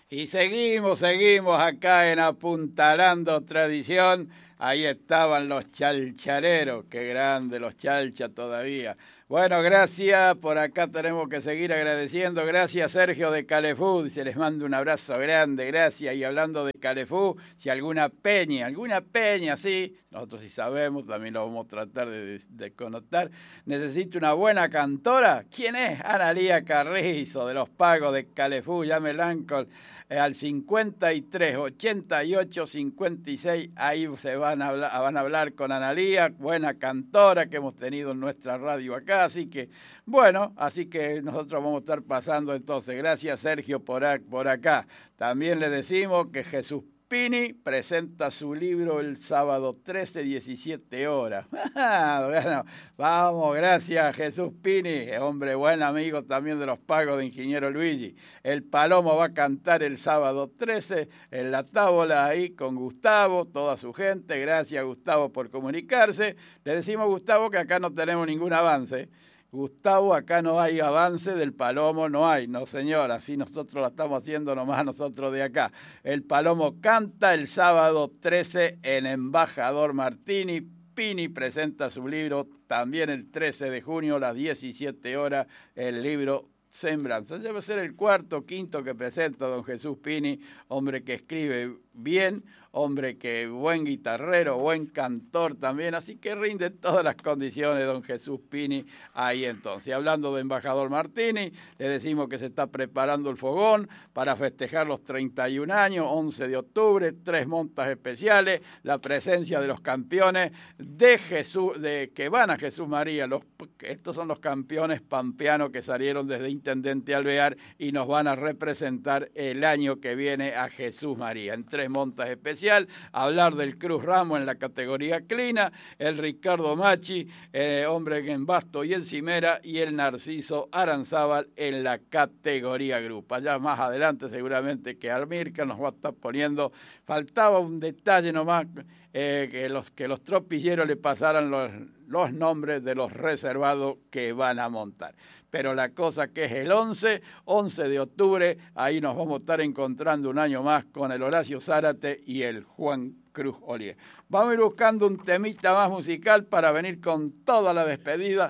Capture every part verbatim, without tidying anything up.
Y seguimos, seguimos acá en Apuntalando Tradición. Ahí estaban los chalchareros, qué grande los chalchas todavía. Bueno, gracias, por acá tenemos que seguir agradeciendo. Gracias Sergio de Calefú, se les manda un abrazo grande, gracias. Y hablando de Calefú, si alguna peña, alguna peña, sí, nosotros sí sabemos, también lo vamos a tratar de, de connotar, necesita una buena cantora. ¿Quién es? Analía Carrizo, de los Pagos de Calefú, llámenla con eh, al cincuenta y tres, ochenta y ocho, cincuenta y seis, ahí se van a, hablar, van a hablar con Analía, buena cantora que hemos tenido en nuestra radio acá, así que, bueno, así que nosotros vamos a estar pasando entonces. Gracias Sergio por, a, por acá. También le decimos que Jesús Pini presenta su libro el sábado trece, diecisiete horas. Bueno, vamos, gracias Jesús Pini, hombre buen amigo también de los Pagos de Ingeniero Luigi. El Palomo va a cantar el sábado trece en la tábola ahí con Gustavo, toda su gente. Gracias Gustavo por comunicarse. Le decimos Gustavo que acá no tenemos ningún avance. Gustavo, acá no hay avance del Palomo, no hay, no señor, así nosotros lo estamos haciendo nomás nosotros de acá. El Palomo canta el sábado trece en Embajador Martini. Pini presenta su libro también el trece de junio a las diecisiete horas, el libro Sembranza. Debe ser el cuarto o quinto que presenta don Jesús Pini, hombre que escribe bien, hombre que buen guitarrero, buen cantor también, así que rinde todas las condiciones don Jesús Pini ahí entonces. Hablando de Embajador Martini, le decimos que se está preparando el fogón para festejar los treinta y un años, once de octubre, tres montas especiales, la presencia de los campeones de Jesús, de que van a Jesús María, los, estos son los campeones pampeanos que salieron desde Intendente Alvear y nos van a representar el año que viene a Jesús María, en tres montas especiales. Hablar del Cruz Ramos en la categoría Clina, el Ricardo Machi, eh, hombre en Basto y en Cimera, y el Narciso Aranzábal en la categoría Grupo. Allá más adelante seguramente que Almirca nos va a estar poniendo, faltaba un detalle nomás, eh, que los que los tropilleros le pasaran los, los nombres de los reservados que van a montar. Pero la cosa que es el once, once de octubre, ahí nos vamos a estar encontrando un año más con el Horacio Zárate y el Juan Cruz Olié. Vamos a ir buscando un temita más musical para venir con toda la despedida.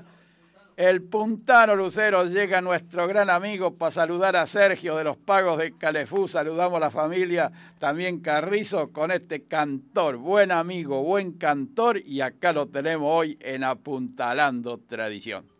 El Puntano Lucero, llega nuestro gran amigo para saludar a Sergio de los Pagos de Calefú. Saludamos a la familia también Carrizo con este cantor, buen amigo, buen cantor, y acá lo tenemos hoy en Apuntalando Tradición.